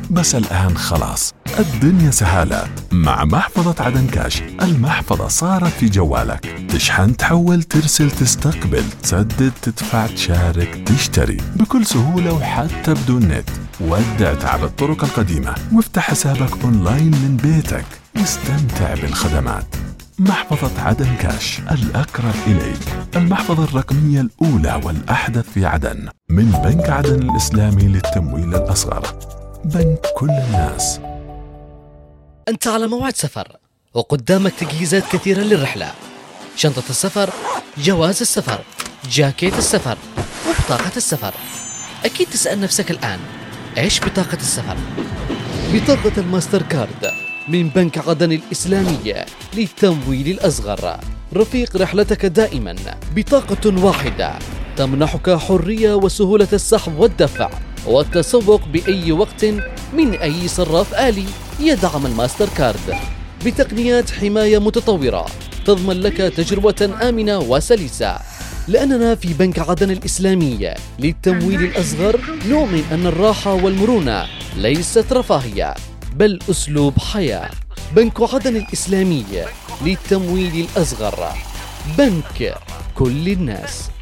بس الآن خلاص الدنيا سهالة مع محفظة عدن كاش. المحفظة صارت في جوالك، تشحن، تحول، ترسل، تستقبل، تسدد، تدفع، تشارك، تشتري بكل سهولة وحتى بدون نت. ودع تعب الطرق القديمة وافتح حسابك أونلاين من بيتك واستمتع بالخدمات. محفظة عدن كاش الأقرب إليك، المحفظة الرقمية الأولى والأحدث في عدن، من بنك عدن الإسلامي للتمويل الأصغر، بنك كل الناس. أنت على موعد سفر وقدامك تجهيزات كثيرة للرحلة: شنطة السفر، جواز السفر، جاكيت السفر، وبطاقة السفر. أكيد تسأل نفسك الآن، إيش بطاقة السفر؟ بطاقة الماستر كارد من بنك عدن الإسلامية للتمويل الأصغر، رفيق رحلتك دائما. بطاقة واحدة تمنحك حرية وسهولة السحب والدفع والتسوق بأي وقت من أي صراف آلي يدعم الماستر كارد، بتقنيات حماية متطورة تضمن لك تجربة آمنة وسلسة. لأننا في بنك عدن الإسلامية للتمويل الأصغر نؤمن أن الراحة والمرونة ليست رفاهية بل أسلوب حياة. بنك عدن الإسلامية للتمويل الأصغر، بنك كل الناس.